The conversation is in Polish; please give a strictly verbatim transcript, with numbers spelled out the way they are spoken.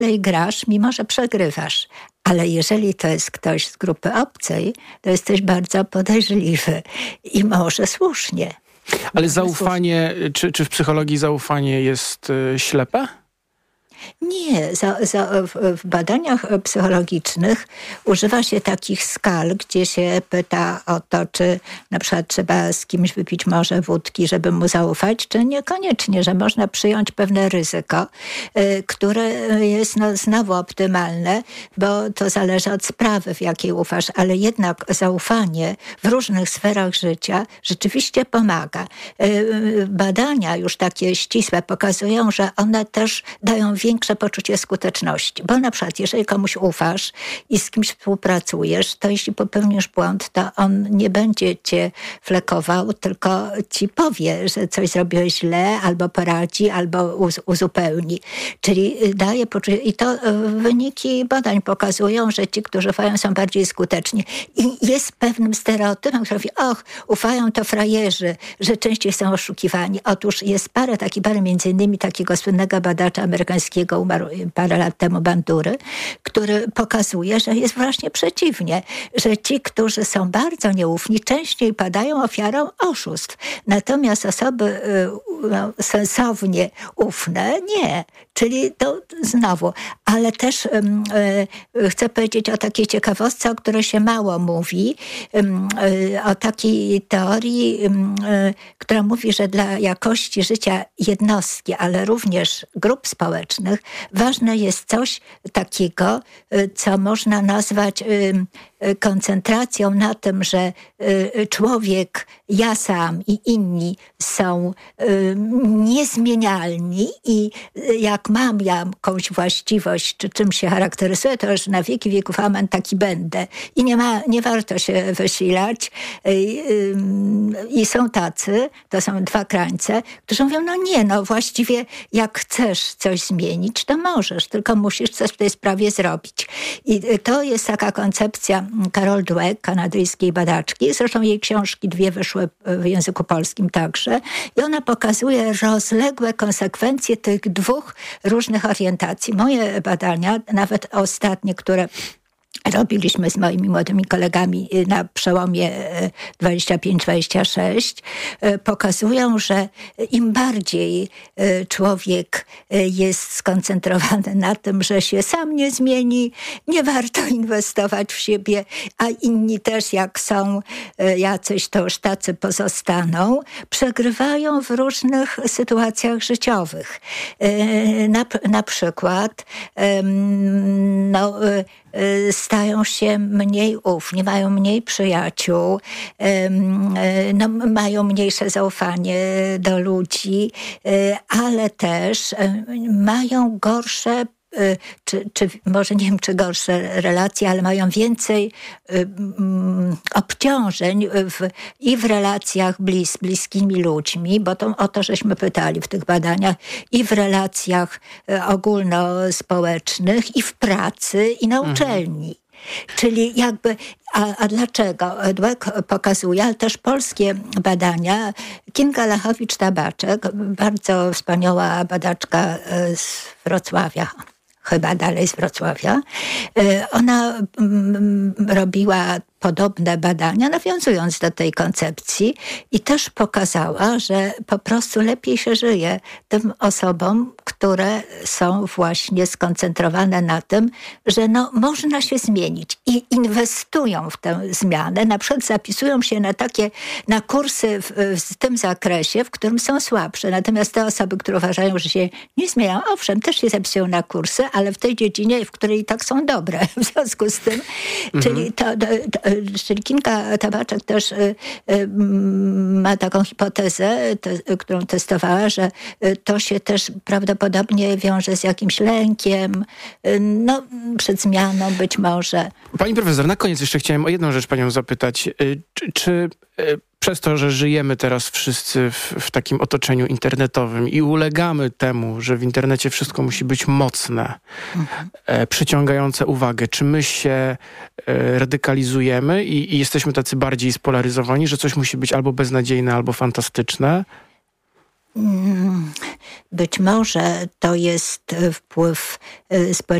dalej grasz, mimo że przegrywasz. Ale jeżeli to jest ktoś z grupy obcej, to jesteś bardzo podejrzliwy i może słusznie. Ale zaufanie, czy, czy w psychologii zaufanie jest y, ślepe? Nie, za, za, w, w badaniach psychologicznych używa się takich skal, gdzie się pyta o to, czy na przykład trzeba z kimś wypić może wódki, żeby mu zaufać, czy niekoniecznie, że można przyjąć pewne ryzyko, y, które jest no, znowu optymalne, bo to zależy od sprawy, w jakiej ufasz, ale jednak zaufanie w różnych sferach życia rzeczywiście pomaga. Y, badania już takie ścisłe pokazują, że one też dają więcej większe poczucie skuteczności. Bo na przykład, jeżeli komuś ufasz i z kimś współpracujesz, to jeśli popełnisz błąd, to on nie będzie cię flekował, tylko ci powie, że coś zrobiłeś źle, albo poradzi, albo uz- uzupełni. Czyli daje poczucie... I to wyniki badań pokazują, że ci, którzy ufają, są bardziej skuteczni. I jest pewnym stereotypem, który mówi, och, ufają to frajerzy, że częściej są oszukiwani. Otóż jest parę takich, parę między innymi takiego słynnego badacza amerykańskiego, umarł parę lat temu Bandury, który pokazuje, że jest właśnie przeciwnie, że ci, którzy są bardzo nieufni, częściej padają ofiarą oszustw. Natomiast osoby no, sensownie ufne, nie. Czyli to znowu. Ale też um, y, chcę powiedzieć o takiej ciekawostce, o której się mało mówi, um, y, o takiej teorii, um, y, która mówi, że dla jakości życia jednostki, ale również grup społecznych, ważne jest coś takiego, co można nazwać koncentracją na tym, że człowiek, ja sam i inni są niezmienialni i jak mam jakąś właściwość, czy czym się charakteryzuję, to już na wieki wieków amen taki będę. I nie ma, nie warto się wysilać. I są tacy, to są dwa krańce, którzy mówią, no nie, no właściwie jak chcesz coś zmienić, to możesz, tylko musisz coś w tej sprawie zrobić. I to jest taka koncepcja Carol Dweck, kanadyjskiej badaczki. Zresztą jej książki dwie wyszły w języku polskim także. I ona pokazuje rozległe konsekwencje tych dwóch różnych orientacji. Moje badania, nawet ostatnie, które robiliśmy z moimi młodymi kolegami na przełomie dwadzieścia pięć dwadzieścia sześć, pokazują, że im bardziej człowiek jest skoncentrowany na tym, że się sam nie zmieni, nie warto inwestować w siebie, a inni też jak są jacyś, to już tacy pozostaną, przegrywają w różnych sytuacjach życiowych. Na, na przykład no, stają się mniej ufni, mają mniej przyjaciół, no, mają mniejsze zaufanie do ludzi, ale też mają gorsze, czy, czy może nie wiem, czy gorsze relacje, ale mają więcej um, obciążeń w, i w relacjach blis, bliskimi ludźmi, bo to, o to żeśmy pytali w tych badaniach, i w relacjach ogólnospołecznych, i w pracy, i na uczelni. Mhm. Czyli jakby, a, a dlaczego? Dweck pokazuje, ale też polskie badania. Kinga Lachowicz-Tabaczek, bardzo wspaniała badaczka z Wrocławia, chyba dalej z Wrocławia. Ona robiła podobne badania, nawiązując do tej koncepcji, i też pokazała, że po prostu lepiej się żyje tym osobom, które są właśnie skoncentrowane na tym, że no, można się zmienić i inwestują w tę zmianę. Na przykład zapisują się na takie, na kursy w, w tym zakresie, w którym są słabsze. Natomiast te osoby, które uważają, że się nie zmieniają, owszem, też się zapisują na kursy, ale w tej dziedzinie, w której i tak są dobre. W związku z tym, mhm. czyli to, to Czyli Kinga Tabaczek też y, y, ma taką hipotezę, te, którą testowała, że to się też prawdopodobnie wiąże z jakimś lękiem, y, no, przed zmianą być może. Pani profesor, na koniec jeszcze chciałem o jedną rzecz panią zapytać. Y, czy, czy y, przez to, że żyjemy teraz wszyscy w, w takim otoczeniu internetowym i ulegamy temu, że w internecie wszystko musi być mocne, mhm. e, przyciągające uwagę, czy my się e, radykalizujemy i, i jesteśmy tacy bardziej spolaryzowani, że coś musi być albo beznadziejne, albo fantastyczne? być może to jest wpływ społeczności